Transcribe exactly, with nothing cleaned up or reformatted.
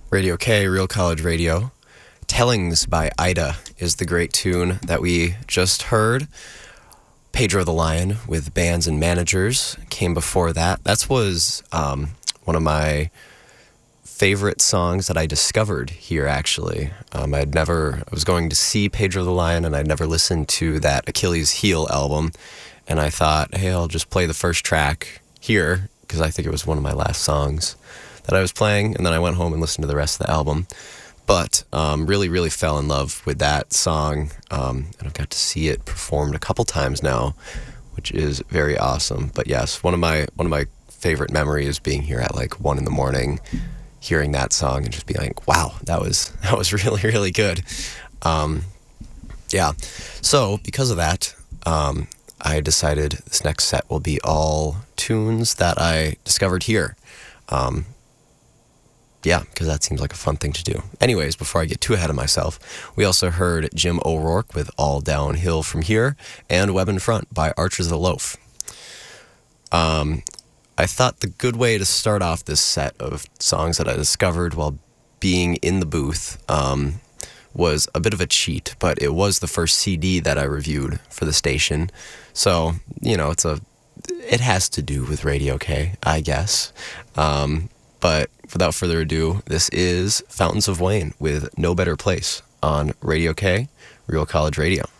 Radio K, Real College Radio. Tellings by Ida is the great tune that we just heard. Pedro the Lion with Bands and Managers came before that. That was um, one of my favorite songs that I discovered here, actually. Um, I'd never, I was going to see Pedro the Lion, and I'd never listened to that Achilles Heel album. And I thought, hey, I'll just play the first track here, because I think it was one of my last songs that I was playing. And then I went home and listened to the rest of the album. But um, really, really fell in love with that song. Um, and I've got to see it performed a couple times now, which is very awesome. But yes, one of my one of my favorite memories being here at like one in the morning, hearing that song and just being like, wow, that was that was really, really good. Um, yeah. So because of that, um, I decided this next set will be all tunes that I discovered here. Um, yeah, because that seems like a fun thing to do. Anyways, before I get too ahead of myself, we also heard Jim O'Rourke with All Downhill From Here and Web in Front by Archers of the Loaf. Um, I thought the good way to start off this set of songs that I discovered while being in the booth um, was a bit of a cheat, but it was the first C D that I reviewed for the station. So, you know, it's a it has to do with Radio K, I guess. Um, but without further ado, this is Fountains of Wayne with No Better Place on Radio K, Real College Radio.